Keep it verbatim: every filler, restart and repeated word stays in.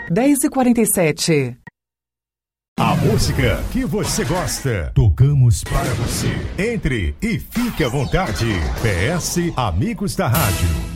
dez e quarenta e sete. A música que você gosta, tocamos para você. Entre e fique à vontade. P S Amigos da Rádio.